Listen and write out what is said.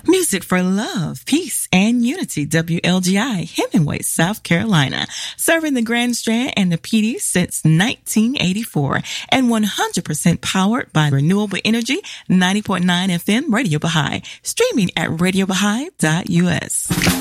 Music for love, peace, and unity. WLGI, Hemingway, South Carolina. Serving the Grand Strand and the PD since 1984. And 100% powered by renewable energy. 90.9 FM Radio Baha'i. Streaming at radiobahai.us.